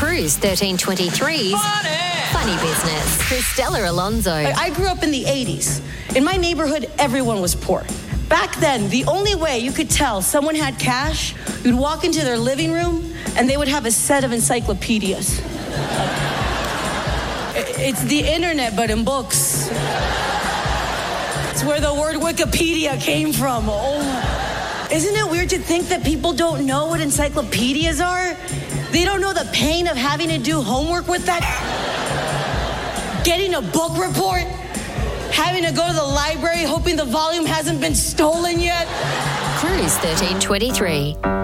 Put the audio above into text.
Cruise 1323's Funny Business. Christella Alonso. I grew up in the 80s. In my neighborhood, everyone was poor. Back then, the only way you could tell someone had cash, you'd walk into their living room and they would have a set of encyclopedias. It's the internet, but in books. It's where the word Wikipedia came from. Oh. Isn't it weird to think that people don't know what encyclopedias are? They don't know the pain of having to do homework with that. Getting a book report. Having to go to the library hoping the volume hasn't been stolen yet. Cruise 1323.